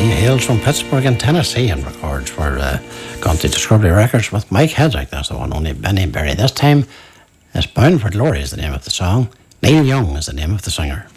He hails from Pittsburgh in Tennessee and records for gone to Discovery Records with Mike Hedrick. That's the one, only Benny Berry. This time, it's Bound for Glory is the name of the song. Neil Young is the name of the singer.